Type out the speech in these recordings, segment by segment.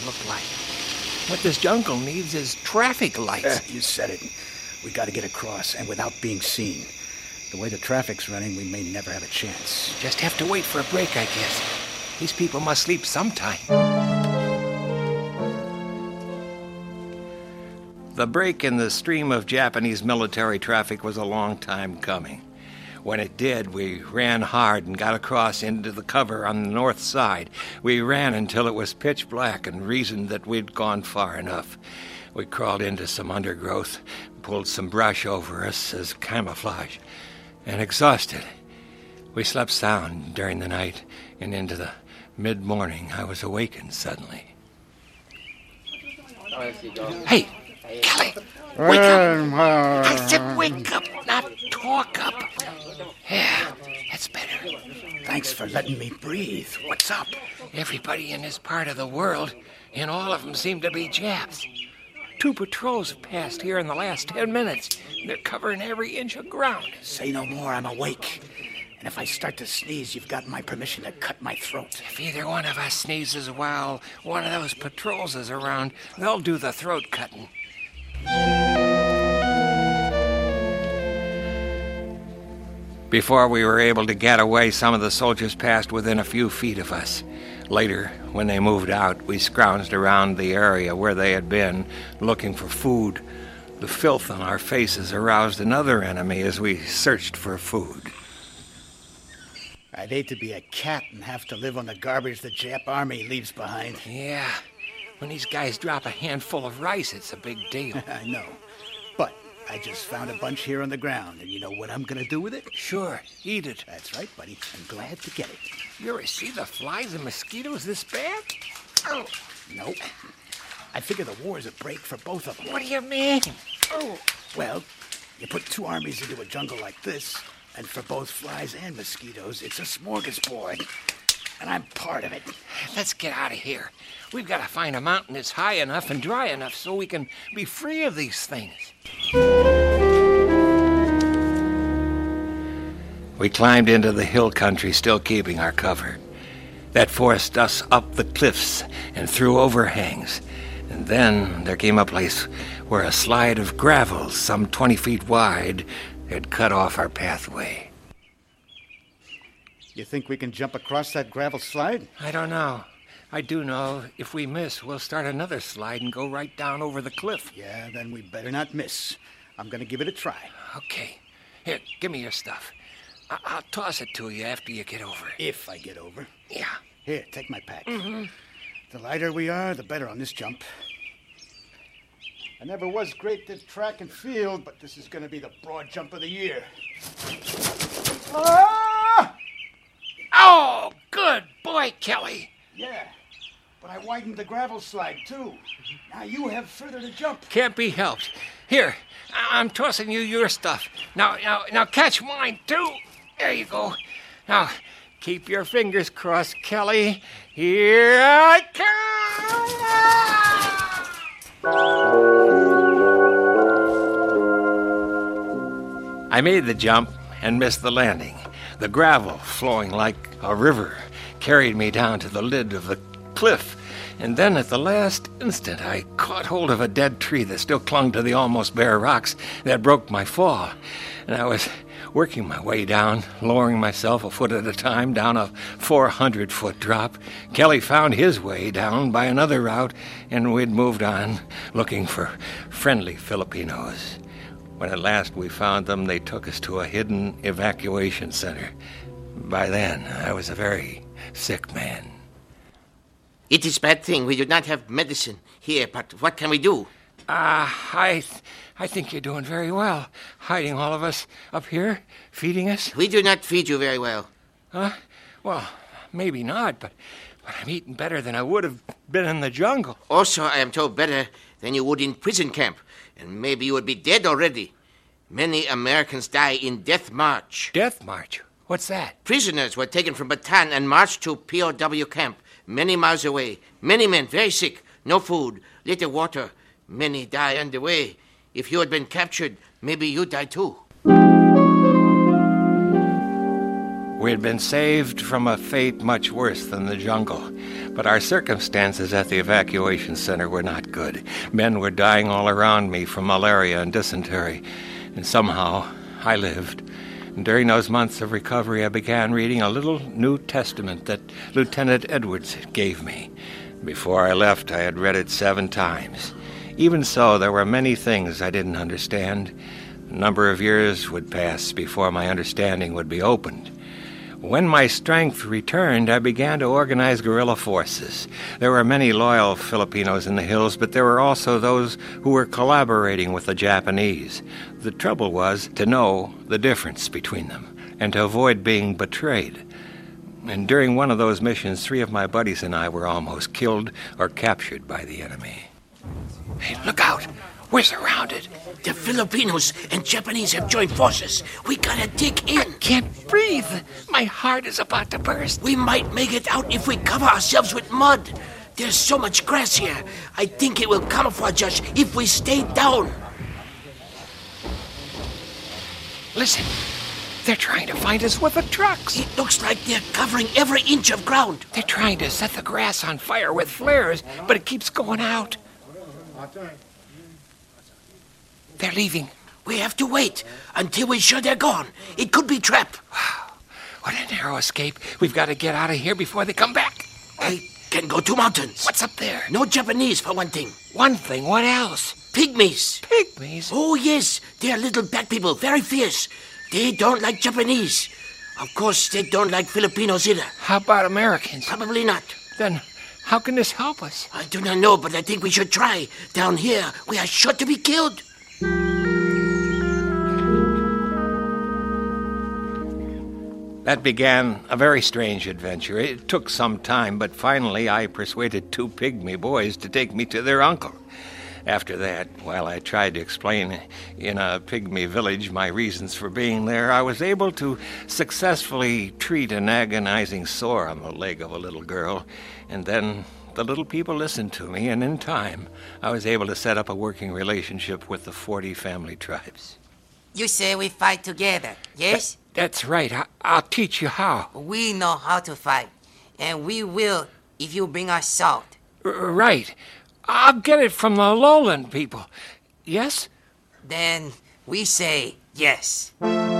look like. What this jungle needs is traffic lights. You said it. We got to get across, and without being seen. The way the traffic's running, we may never have a chance. Just have to wait for a break, I guess. These people must sleep sometime. The break in the stream of Japanese military traffic was a long time coming. When it did, we ran hard and got across into the cover on the north side. We ran until it was pitch black and reasoned that we'd gone far enough. We crawled into some undergrowth, pulled some brush over us as camouflage, and exhausted, we slept sound during the night, and into the mid-morning I was awakened suddenly. Hey, Kelly, wake up! I said wake up, not talk up. Yeah, that's better. Thanks for letting me breathe. What's up? Everybody in this part of the world, and all of them seem to be Japs. 2 patrols have passed here in the last 10 minutes. They're covering every inch of ground. Say no more, I'm awake. And if I start to sneeze, you've got my permission to cut my throat. If either one of us sneezes while one of those patrols is around, they'll do the throat cutting. Before we were able to get away, some of the soldiers passed within a few feet of us. Later, when they moved out, we scrounged around the area where they had been, looking for food. The filth on our faces aroused another enemy as we searched for food. I'd hate to be a cat and have to live on the garbage the Jap army leaves behind. Yeah, when these guys drop a handful of rice, it's a big deal. I know. But I just found a bunch here on the ground, and you know what I'm going to do with it? Sure, eat it. That's right, buddy. I'm glad to get it. You ever see the flies and mosquitoes this bad? Oh. Nope. I figure the war's a break for both of them. What do you mean? Oh. Well, you put 2 armies into a jungle like this, and for both flies and mosquitoes, it's a smorgasbord. And I'm part of it. Let's get out of here. We've got to find a mountain that's high enough and dry enough so we can be free of these things. We climbed into the hill country, still keeping our cover. That forced us up the cliffs and through overhangs. And then there came a place where a slide of gravel, some 20 feet wide, had cut off our pathway. You think we can jump across that gravel slide? I don't know. I do know if we miss, we'll start another slide and go right down over the cliff. Yeah, then we better not miss. I'm going to give it a try. Okay. Here, give me your stuff. I'll toss it to you after you get over. If I get over. Yeah. Here, take my pack. Mm-hmm. The lighter we are, the better on this jump. I never was great at track and field, but this is going to be the broad jump of the year. Ah! Oh, good boy, Kelly. Yeah, but I widened the gravel slide, too. Now you have further to jump. Can't be helped. Here, I'm tossing you your stuff. Now catch mine, too. There you go. Now, keep your fingers crossed, Kelly. Here I come! I made the jump and missed the landing. The gravel, flowing like a river, carried me down to the lid of the cliff, and then at the last instant I caught hold of a dead tree that still clung to the almost bare rocks that broke my fall, and I was working my way down, lowering myself a foot at a time down a 400-foot drop. Kelly found his way down by another route, and we'd moved on, looking for friendly Filipinos. When at last we found them, they took us to a hidden evacuation center. By then, I was a very sick man. It is bad thing we do not have medicine here, but what can we do? I think you're doing very well, hiding all of us up here, feeding us. We do not feed you very well. Huh? Well, maybe not, but I'm eating better than I would have been in the jungle. Also, I am told better than you would in prison camp. And maybe you would be dead already. Many Americans die in Death March. Death March? What's that? Prisoners were taken from Bataan and marched to POW camp, many miles away. Many men, very sick, no food, little water. Many die on the way. If you had been captured, maybe you die too. We'd had been saved from a fate much worse than the jungle. But our circumstances at the evacuation center were not good. Men were dying all around me from malaria and dysentery, and somehow I lived. And during those months of recovery, I began reading a little New Testament that Lieutenant Edwards gave me. Before I left, I had read it 7 times. Even so, there were many things I didn't understand. A number of years would pass before my understanding would be opened. When my strength returned, I began to organize guerrilla forces. There were many loyal Filipinos in the hills, but there were also those who were collaborating with the Japanese. The trouble was to know the difference between them and to avoid being betrayed. And during one of those missions, 3 of my buddies and I were almost killed or captured by the enemy. Hey, look out! We're surrounded. The Filipinos and Japanese have joined forces. We gotta dig in. I can't breathe. My heart is about to burst. We might make it out if we cover ourselves with mud. There's so much grass here. I think it will camouflage us if we stay down. Listen, they're trying to find us with the trucks. It looks like they're covering every inch of ground. They're trying to set the grass on fire with flares, but it keeps going out. They're leaving. We have to wait until we're sure they're gone. It could be trap. Wow, what a narrow escape. We've got to get out of here before they come back. I can go to mountains. What's up there? No Japanese, for one thing. One thing? What else? Pygmies. Pygmies? Oh, yes. They're little black people, very fierce. They don't like Japanese. Of course, they don't like Filipinos either. How about Americans? Probably not. Then how can this help us? I do not know, but I think we should try. Down here, we are sure to be killed. That began a very strange adventure. It took some time, but finally I persuaded 2 pygmy boys to take me to their uncle. After that, while I tried to explain in a pygmy village my reasons for being there, I was able to successfully treat an agonizing sore on the leg of a little girl, and then the little people listened to me, and in time, I was able to set up a working relationship with the 40 family tribes. You say we fight together, yes? That's right. I'll teach you how. We know how to fight, and we will if you bring us salt. Right. I'll get it from the lowland people. Yes? Then we say yes.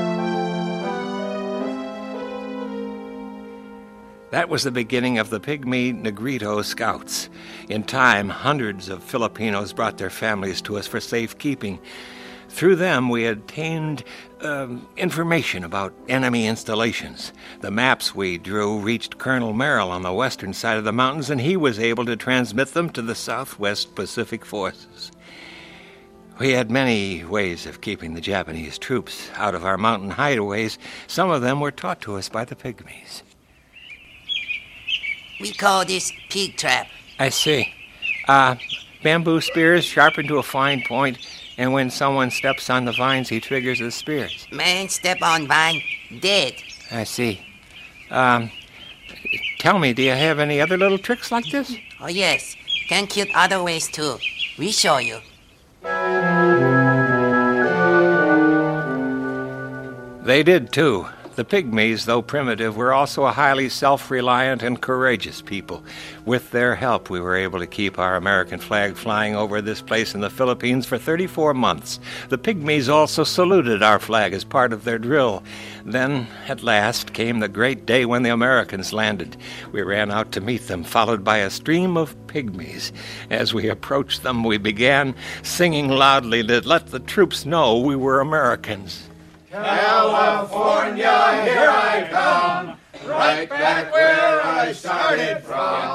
That was the beginning of the Pygmy Negrito Scouts. In time, hundreds of Filipinos brought their families to us for safekeeping. Through them, we obtained information about enemy installations. The maps we drew reached Colonel Merrill on the western side of the mountains, and he was able to transmit them to the Southwest Pacific Forces. We had many ways of keeping the Japanese troops out of our mountain hideaways. Some of them were taught to us by the Pygmies. We call this pig trap. I see. Bamboo spears sharpened to a fine point, and when someone steps on the vines, he triggers the spears. Man step on vine, dead. I see. Tell me, do you have any other little tricks like this? Oh, yes. Can kill other ways, too. We show you. They did, too. The Pygmies, though primitive, were also a highly self-reliant and courageous people. With their help, we were able to keep our American flag flying over this place in the Philippines for 34 months. The Pygmies also saluted our flag as part of their drill. Then, at last, came the great day when the Americans landed. We ran out to meet them, followed by a stream of Pygmies. As we approached them, we began singing loudly to let the troops know we were Americans. California, here I come, right back where I started from.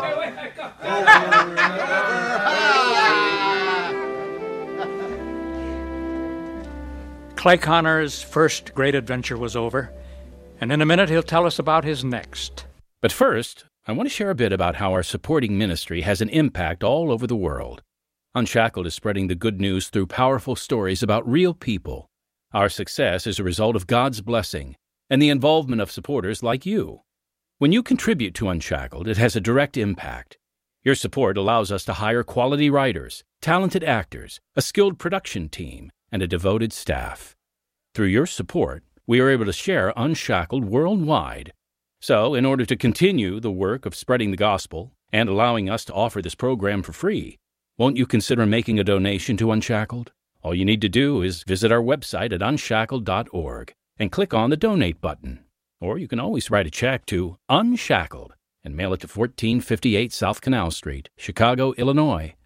Clay Connor's first great adventure was over, and in a minute he'll tell us about his next. But first, I want to share a bit about how our supporting ministry has an impact all over the world. Unshackled is spreading the good news through powerful stories about real people. Our success is a result of God's blessing and the involvement of supporters like you. When you contribute to Unshackled, it has a direct impact. Your support allows us to hire quality writers, talented actors, a skilled production team, and a devoted staff. Through your support, we are able to share Unshackled worldwide So, in order to continue the work of spreading the gospel and allowing us to offer this program for free, won't you consider making a donation to Unshackled? All you need to do is visit our website at unshackled.org and click on the Donate button. Or you can always write a check to Unshackled and mail it to 1458 South Canal Street, Chicago, Illinois,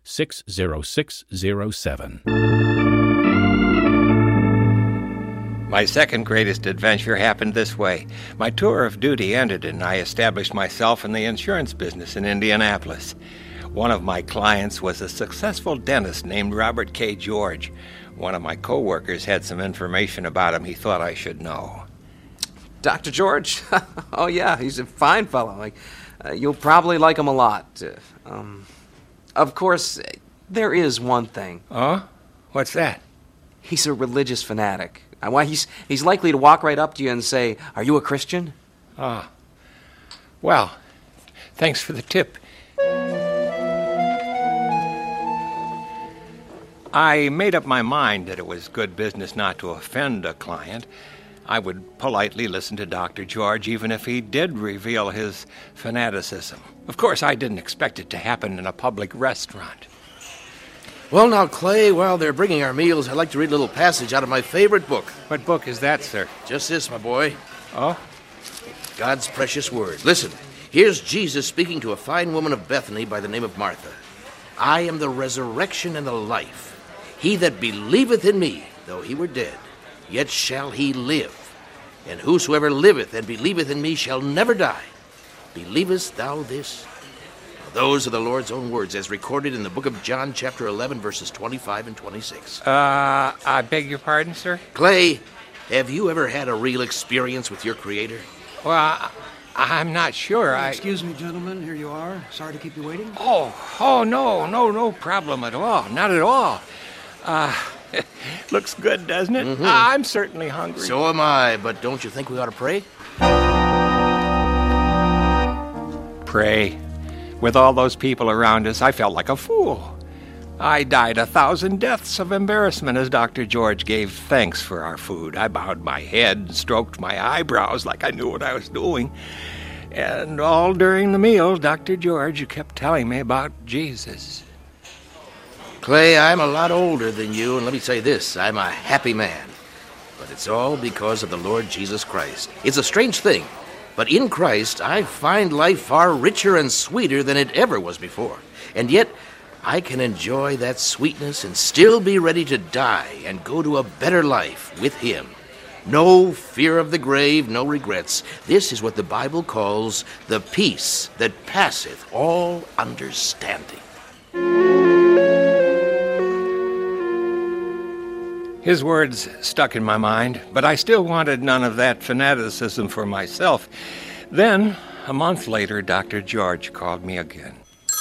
60607. My second greatest adventure happened this way. My tour of duty ended, and I established myself in the insurance business in Indianapolis. One of my clients was a successful dentist named Robert K. George. One of my co-workers had some information about him he thought I should know. Dr. George? Oh, yeah, he's a fine fellow. You'll probably like him a lot. Of course, there is one thing. Oh? What's that? He's a religious fanatic. Why, he's likely to walk right up to you and say, "Are you a Christian?" Ah. Well, thanks for the tip. I made up my mind that it was good business not to offend a client. I would politely listen to Dr. George even if he did reveal his fanaticism. Of course, I didn't expect it to happen in a public restaurant. Well, now, Clay, while they're bringing our meals, I'd like to read a little passage out of my favorite book. What book is that, sir? Just this, my boy. Oh? God's precious word. Listen, here's Jesus speaking to a fine woman of Bethany by the name of Martha. I am the resurrection and the life. He that believeth in me, though he were dead, yet shall he live. And whosoever liveth and believeth in me shall never die. Believest thou this? Those are the Lord's own words as recorded in the book of John, chapter 11, verses 25 and 26. I beg your pardon, sir? Clay, have you ever had a real experience with your Creator? Well, I'm not sure. Excuse me, gentlemen. Here you are. Sorry to keep you waiting. No problem at all. Not at all. Looks good, doesn't it? Mm-hmm. I'm certainly hungry. So am I, but don't you think we ought to pray? Pray. With all those people around us, I felt like a fool. I died 1,000 deaths of embarrassment as Dr. George gave thanks for our food. I bowed my head and stroked my eyebrows like I knew what I was doing. And all during the meal, Dr. George kept telling me about Jesus. Clay, I'm a lot older than you, and let me say this, I'm a happy man. But it's all because of the Lord Jesus Christ. It's a strange thing, but in Christ, I find life far richer and sweeter than it ever was before. And yet, I can enjoy that sweetness and still be ready to die and go to a better life with Him. No fear of the grave, no regrets. This is what the Bible calls the peace that passeth all understanding. His words stuck in my mind, but I still wanted none of that fanaticism for myself. Then, a month later, Dr. George called me again.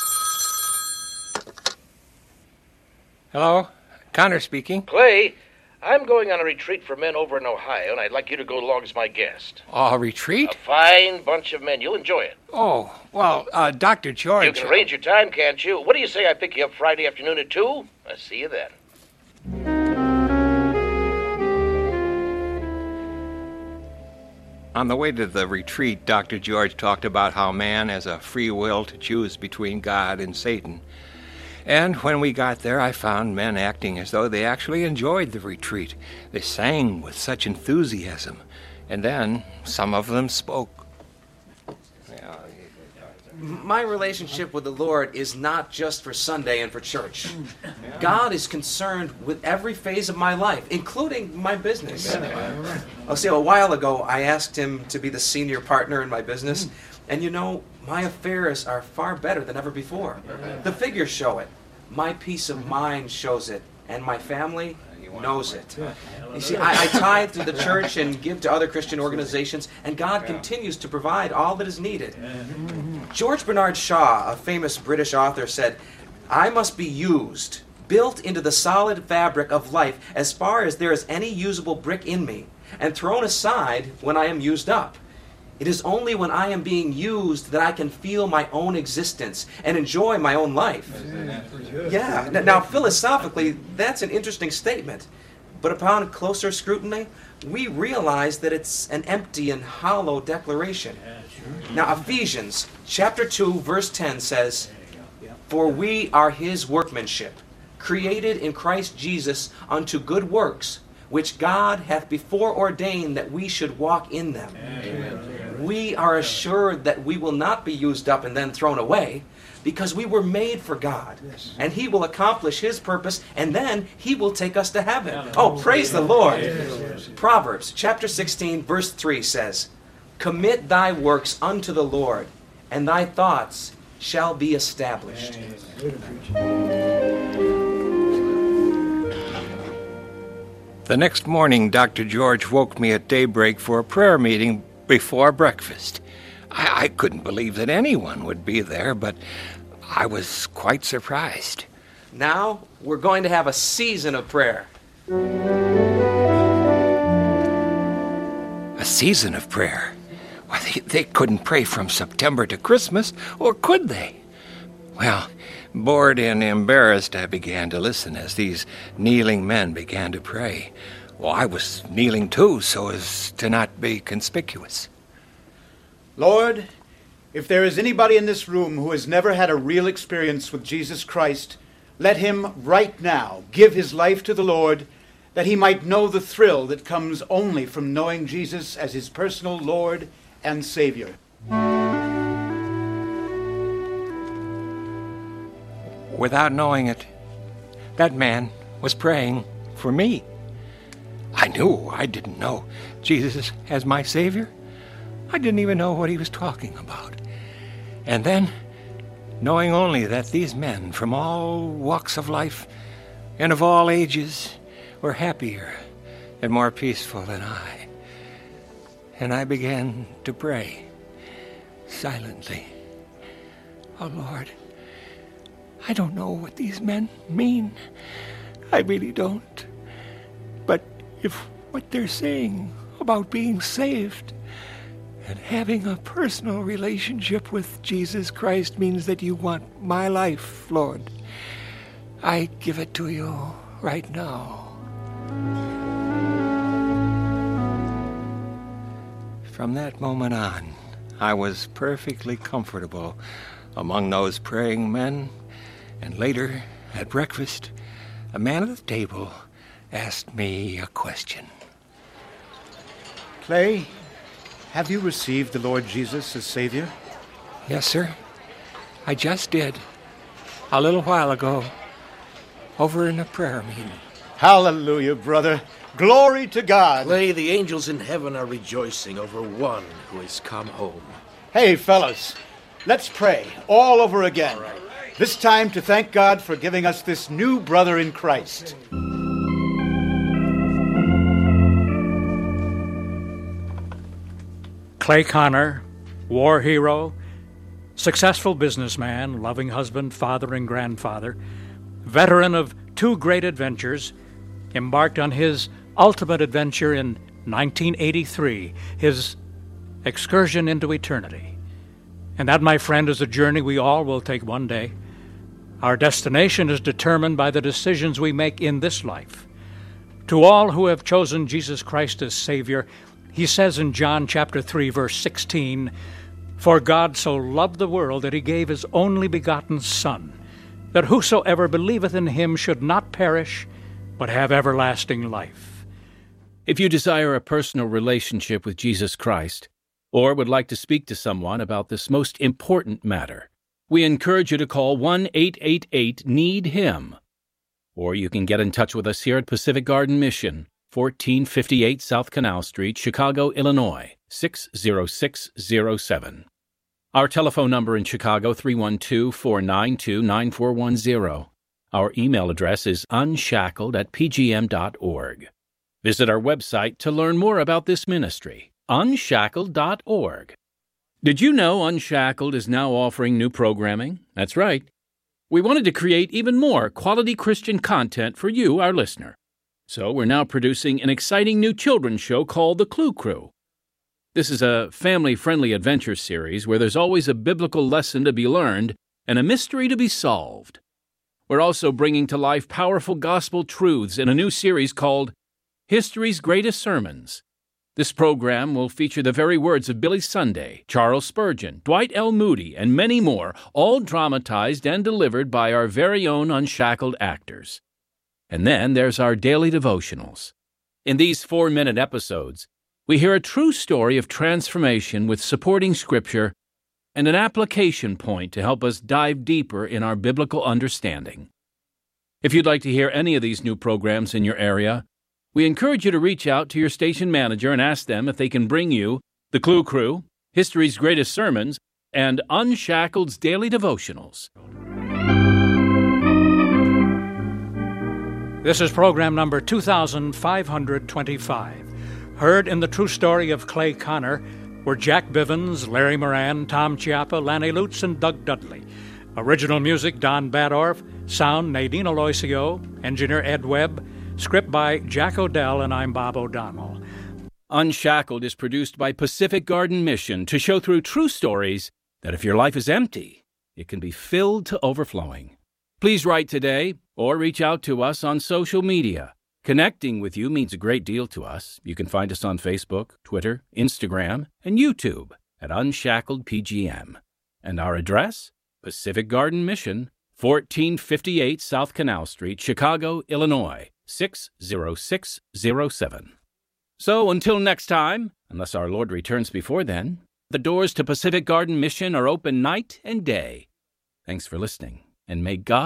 Hello? Connor speaking. Clay, I'm going on a retreat for men over in Ohio, and I'd like you to go along as my guest. A retreat? A fine bunch of men. You'll enjoy it. Oh, well, Dr. George... You can arrange your time, can't you? What do you say I pick you up Friday afternoon at 2? I'll see you then. On the way to the retreat, Dr. George talked about how man has a free will to choose between God and Satan. And when we got there, I found men acting as though they actually enjoyed the retreat. They sang with such enthusiasm. And then some of them spoke. My relationship with the Lord is not just for Sunday and for church. God is concerned with every phase of my life, including my business. See, a while ago, I asked him to be the senior partner in my business, and you know, my affairs are far better than ever before. The figures show it. My peace of mind shows it, and my family knows it. You see, I tithe to the church and give to other Christian organizations, and God continues to provide all that is needed. George Bernard Shaw, a famous British author, said, "I must be used, built into the solid fabric of life as far as there is any usable brick in me, and thrown aside when I am used up. It is only when I am being used that I can feel my own existence and enjoy my own life." Yeah. Now, philosophically, that's an interesting statement. But upon closer scrutiny, we realize that it's an empty and hollow declaration. Now, Ephesians chapter 2, verse 10 says, "For we are his workmanship, created in Christ Jesus unto good works, which God hath before ordained that we should walk in them." Amen. We are assured that we will not be used up and then thrown away, because we were made for God. Yes. And he will accomplish his purpose, and then he will take us to heaven. Oh, praise the Lord. Yes. Proverbs chapter 16, verse 3 says, "Commit thy works unto the Lord, and thy thoughts shall be established." The next morning, Dr. George woke me at daybreak for a prayer meeting before breakfast. I couldn't believe that anyone would be there, but I was quite surprised. Now, we're going to have a season of prayer. A season of prayer? Well, they couldn't pray from September to Christmas, or could they? Well, bored and embarrassed, I began to listen as these kneeling men began to pray. Well, I was kneeling too, so as to not be conspicuous. Lord, if there is anybody in this room who has never had a real experience with Jesus Christ, let him right now give his life to the Lord, that he might know the thrill that comes only from knowing Jesus as his personal Lord and Savior. Without knowing it, that man was praying for me. I knew I didn't know Jesus as my Savior. I didn't even know what he was talking about. And then, knowing only that these men from all walks of life and of all ages were happier and more peaceful than I. And I began to pray silently. Oh, Lord, I don't know what these men mean. I really don't. But if what they're saying about being saved and having a personal relationship with Jesus Christ means that you want my life, Lord, I give it to you right now. From that moment on, I was perfectly comfortable among those praying men, and later, at breakfast, a man at the table asked me a question. Clay, have you received the Lord Jesus as Savior? Yes, sir. I just did. A little while ago, over in a prayer meeting. Hallelujah, brother. Glory to God. Clay, the angels in heaven are rejoicing over one who has come home. Hey, fellas, let's pray all over again. Right. This time to thank God for giving us this new brother in Christ. Clay Connor, war hero, successful businessman, loving husband, father, and grandfather, veteran of 2 great adventures, embarked on his ultimate adventure in 1983, his excursion into eternity. And that, my friend, is a journey we all will take one day. Our destination is determined by the decisions we make in this life. To all who have chosen Jesus Christ as Savior, he says in John chapter 3, verse 16, "For God so loved the world that he gave his only begotten Son, that whosoever believeth in him should not perish, but have everlasting life." If you desire a personal relationship with Jesus Christ, or would like to speak to someone about this most important matter, we encourage you to call 1-888-NEED-HIM. Or you can get in touch with us here at Pacific Garden Mission, 1458 South Canal Street, Chicago, Illinois, 60607. Our telephone number in Chicago, 312-492-9410. Our email address is unshackled@pgm.org. Visit our website to learn more about this ministry, unshackled.org. Did you know Unshackled is now offering new programming? That's right. We wanted to create even more quality Christian content for you, our listener. So we're now producing an exciting new children's show called The Clue Crew. This is a family-friendly adventure series where there's always a biblical lesson to be learned and a mystery to be solved. We're also bringing to life powerful gospel truths in a new series called History's Greatest Sermons. This program will feature the very words of Billy Sunday, Charles Spurgeon, Dwight L. Moody, and many more, all dramatized and delivered by our very own unshackled actors. And then there's our daily devotionals. In these 4-minute episodes, we hear a true story of transformation with supporting scripture and an application point to help us dive deeper in our biblical understanding. If you'd like to hear any of these new programs in your area, we encourage you to reach out to your station manager and ask them if they can bring you the Clue Crew, History's Greatest Sermons, and Unshackled's Daily Devotionals. This is program number 2525. Heard in the true story of Clay Connor were Jack Bivens, Larry Moran, Tom Chiappa, Lanny Lutz, and Doug Dudley. Original music, Don Badorf. Sound, Nadine Aloisio. Engineer, Ed Webb. Script by Jack Odell, and I'm Bob O'Donnell. Unshackled is produced by Pacific Garden Mission to show through true stories that if your life is empty, it can be filled to overflowing. Please write today or reach out to us on social media. Connecting with you means a great deal to us. You can find us on Facebook, Twitter, Instagram, and YouTube at Unshackled PGM. And our address? Pacific Garden Mission, 1458 South Canal Street, Chicago, Illinois, 60607. So until next time, unless our Lord returns before then, the doors to Pacific Garden Mission are open night and day. Thanks for listening, and may God